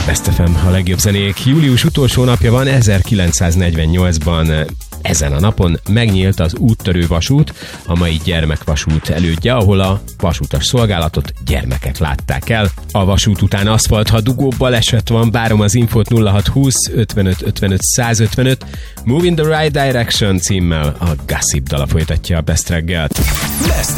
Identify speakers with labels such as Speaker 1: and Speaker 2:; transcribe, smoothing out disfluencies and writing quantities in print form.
Speaker 1: Best FM, a legjobb zenék. Július utolsó napja van, 1948-ban ezen a napon megnyílt az úttörő vasút, a mai gyermekvasút elődje, ahol a vasútas szolgálatot gyermekek látták el. A vasút után aszfalt, ha dugóbb baleset van, várom az infót 0620 55 55 155. Move in the right direction címmel a Gossip dala folytatja a Best reggelt.